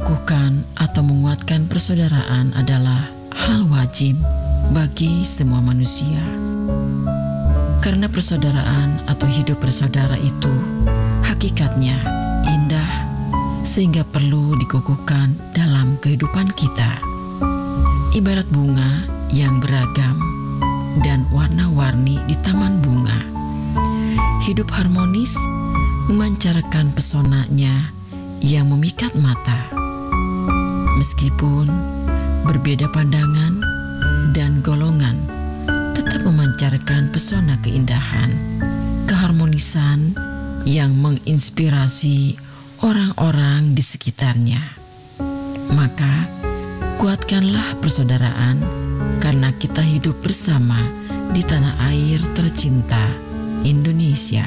Mengukuhkan atau menguatkan persaudaraan adalah hal wajib bagi semua manusia. Karena persaudaraan atau hidup bersaudara itu hakikatnya indah, sehingga perlu dikukuhkan dalam kehidupan kita. Ibarat bunga yang beragam dan warna-warni di taman bunga. Hidup harmonis memancarkan pesonanya yang memikat mata. Meskipun berbeda pandangan dan golongan, tetap memancarkan pesona keindahan, keharmonisan yang menginspirasi orang-orang di sekitarnya. Maka, kuatkanlah persaudaraan karena kita hidup bersama di tanah air tercinta Indonesia.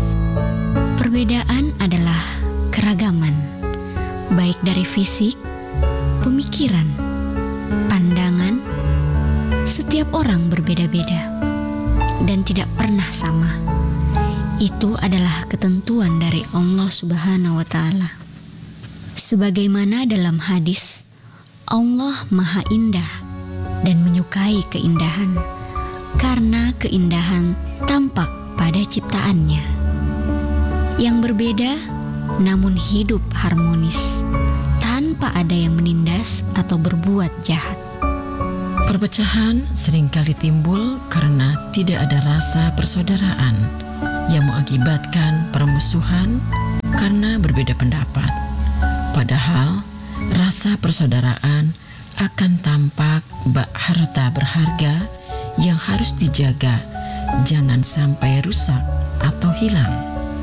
Perbedaan adalah keragaman, baik dari fisik, pemikiran, pandangan. Setiap orang berbeda-beda dan tidak pernah sama. Itu adalah ketentuan dari Allah Subhanahu wa Ta'ala. Sebagaimana dalam hadis, Allah Maha Indah dan menyukai keindahan, karena keindahan tampak pada ciptaannya. Yang berbeda namun hidup harmonis, tanpa ada yang menindas atau berbuat jahat. Perpecahan seringkali timbul karena tidak ada rasa persaudaraan yang mengakibatkan permusuhan karena berbeda pendapat. Padahal rasa persaudaraan akan tampak bak harta berharga yang harus dijaga, jangan sampai rusak atau hilang.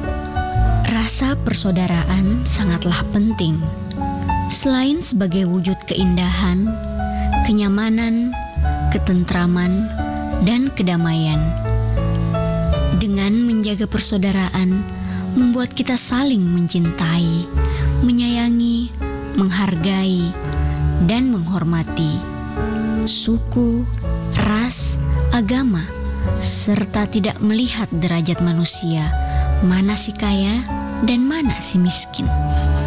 Rasa persaudaraan sangatlah penting. Selain sebagai wujud keindahan, kenyamanan, ketentraman, dan kedamaian. Dengan menjaga persaudaraan, membuat kita saling mencintai, menyayangi, menghargai, dan menghormati suku, ras, agama, serta tidak melihat derajat manusia, mana si kaya dan mana si miskin.